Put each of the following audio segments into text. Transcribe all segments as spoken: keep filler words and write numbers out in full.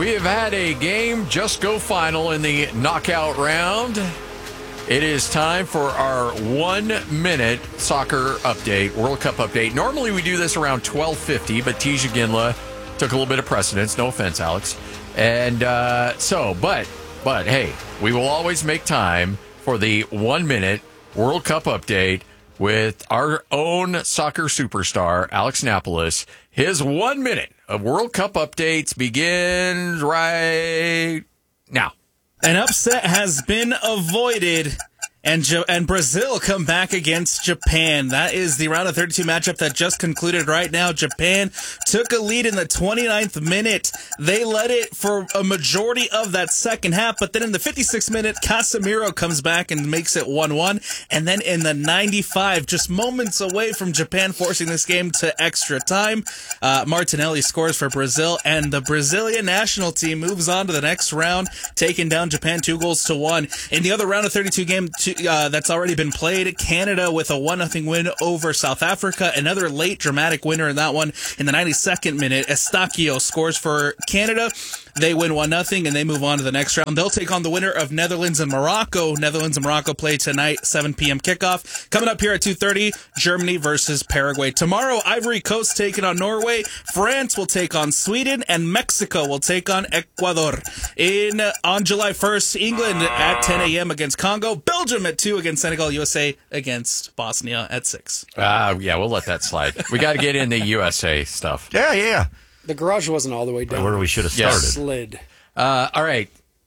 we have had a game just go final in the knockout round. It is time for our one-minute soccer update, World Cup update. Normally we do this around twelve fifty, but Tisha Ginla took a little bit of precedence. No offense, Alex. And uh, so, but, but, hey, we will always make time for the one-minute World Cup update with our own soccer superstar, Alex Napolis. His one minute of World Cup updates begins right now. An upset has been avoided, and jo- and Brazil come back against Japan. That is the round of thirty-two matchup that just concluded right now. Japan took a lead in the twenty-ninth minute. They led it for a majority of that second half, but then in the fifty-sixth minute, Casemiro comes back and makes it one one. And then in the ninety-five, just moments away from Japan forcing this game to extra time, uh, Martinelli scores for Brazil, and the Brazilian national team moves on to the next round, taking down Japan two goals to one. In the other round of thirty-two game, two, Uh, that's already been played, Canada with a one nothing win over South Africa. Another late dramatic winner in that one in the ninety-second minute. Estacio scores for Canada. They win one nothing and they move on to the next round. They'll take on the winner of Netherlands and Morocco. Netherlands and Morocco play tonight, seven p.m. kickoff. Coming up here at two thirty, Germany versus Paraguay. Tomorrow, Ivory Coast taking on Norway. France will take on Sweden, and Mexico will take on Ecuador. In uh, on July first, England at ten a.m. against Congo. Belgium at two against Senegal. U S A against Bosnia at six. Uh, yeah, we'll let that slide. We got to get in the U S A stuff. Yeah, yeah. The garage wasn't all the way down. Where we should have Yes. started. Slid. Uh, all right.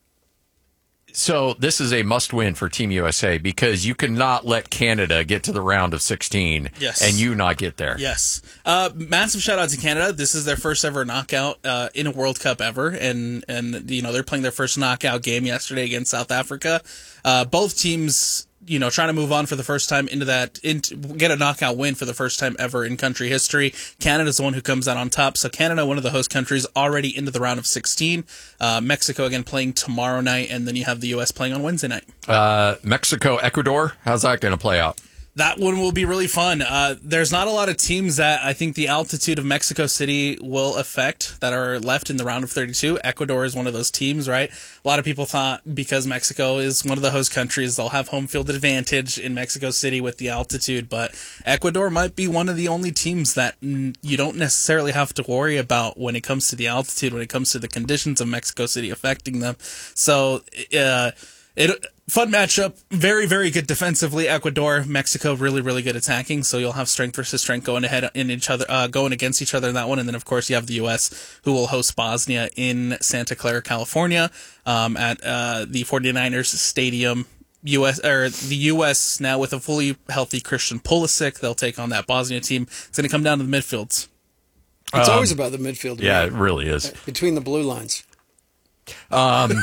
So this is a must-win for Team U S A because you cannot let Canada get to the round of sixteen Yes. and you not get there. Yes. Uh, massive shout out to Canada. This is their first ever knockout uh, in a World Cup ever. And, and, you know, they're playing their first knockout game yesterday against South Africa. Uh, both teams, you know, trying to move on for the first time into that, into, get a knockout win for the first time ever in country history. Canada's the one who comes out on top. So Canada, one of the host countries, already into the round of sixteen. Uh, Mexico, again, playing tomorrow night. And then you have the U S playing on Wednesday night. Uh, Mexico, Ecuador, how's that going to play out? That one will be really fun. Uh, there's not a lot of teams that I think the altitude of Mexico City will affect that are left in the round of thirty-two. Ecuador is one of those teams, right? A lot of people thought because Mexico is one of the host countries, they'll have home field advantage in Mexico City with the altitude. But Ecuador might be one of the only teams that mm, you don't necessarily have to worry about when it comes to the altitude, when it comes to the conditions of Mexico City affecting them. So, uh, it... Fun matchup. Very, very good defensively. Ecuador, Mexico, really, really good attacking. So you'll have strength versus strength going ahead in each other, uh, going against each other in that one. And then, of course, you have the U S who will host Bosnia in Santa Clara, California, um, at uh, the 49ers Stadium. U S or the U S now with a fully healthy Christian Pulisic. They'll take on that Bosnia team. It's going to come down to the midfields. It's Um, always about the midfield. Yeah, right? it really is. Between the blue lines. Um,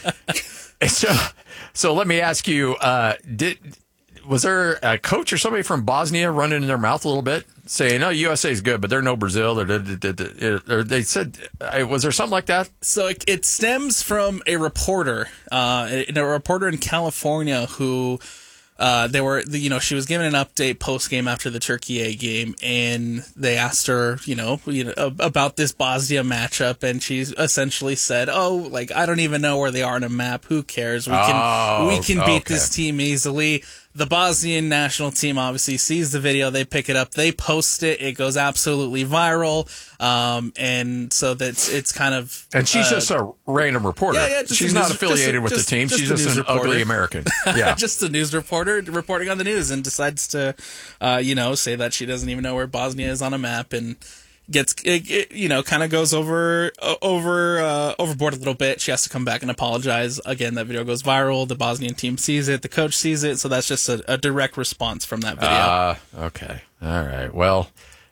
so, so let me ask you: uh, Did was there a coach or somebody from Bosnia running in their mouth a little bit, saying, "No, U S A is good, but they're no Brazil"? Or, or they said, was there something like that? So it, it stems from a reporter, uh, a, a reporter in California who. Uh, they were, you know, she was given an update post game after the Turkey A game, and they asked her, you know, you know, about this Bosnia matchup, and she essentially said, "Oh, like I don't even know where they are on a map. Who cares? We can, Oh, we can beat okay. this team easily." The Bosnian national team obviously sees the video, they pick it up, they post it, it goes absolutely viral, um, and so that's it's kind of. And she's uh, just a random reporter. Yeah, yeah, just she's a not news- affiliated just a- with just- the team. just She's a just news an reporter. ugly American. Yeah, just a news reporter reporting on the news and decides to, uh, you know, say that she doesn't even know where Bosnia is on a map and gets, it, it, you know, kind of goes over, uh, over, uh, overboard a little bit. She has to come back and apologize. Again, that video goes viral. The Bosnian team sees it. The coach sees it. So that's just a, a direct response from that video. Uh, okay. All right. Well,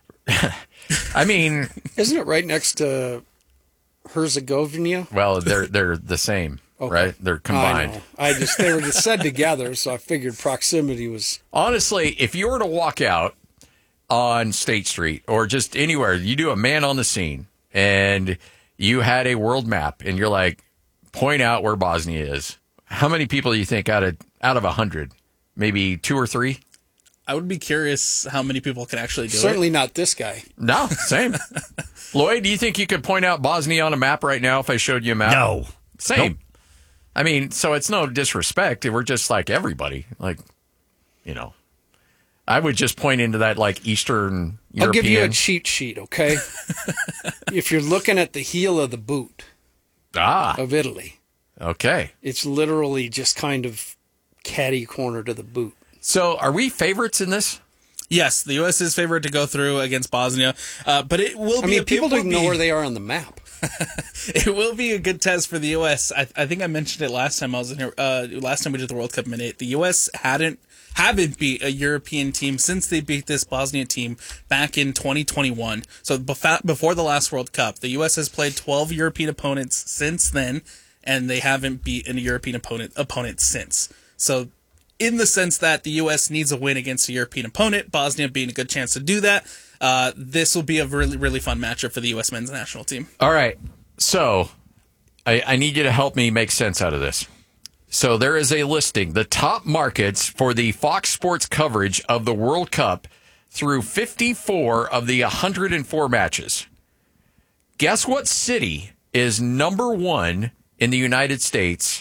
I mean, Isn't it right next to Herzegovina? well, they're they're the same, Okay. right? They're I combined. know. I just they were just said together, so I figured proximity was. Honestly, if you were to walk out on State Street or just anywhere, you do a man on the scene and you had a world map and you're like, point out where Bosnia is. How many people do you think out of out of a hundred? Maybe two or three? I would be curious how many people can actually do Certainly it. not this guy. No, same. Lloyd, do you think you could point out Bosnia on a map right now if I showed you a map? No. Same. Nope. I mean, so it's no disrespect. We're just like everybody. Like, you know, I would just point into that like Eastern European. I'll give you a cheat sheet, okay? If you're looking at the heel of the boot Ah, of Italy, okay. it's literally just kind of catty corner to the boot. So are we favorites in this? Yes, the U S is favored to go through against Bosnia, uh, but it will I be. mean, a, people it will don't know be- where they are on the map. It will be a good test for the U S. I, I think I mentioned it last time I was in here. Uh, last time we did the World Cup Minute, the U S hadn't haven't beat a European team since they beat this Bosnia team back in twenty twenty-one. So before, before the last World Cup, the U S has played twelve European opponents since then, and they haven't beaten a European opponent opponent since. So, in the sense that the U S needs a win against a European opponent, Bosnia being a good chance to do that, uh, this will be a really, really fun matchup for the U S men's national team. All right. So I, I need you to help me make sense out of this. So there is a listing, the top markets for the Fox Sports coverage of the World Cup through fifty-four of the one hundred four matches. Guess what city is number one in the United States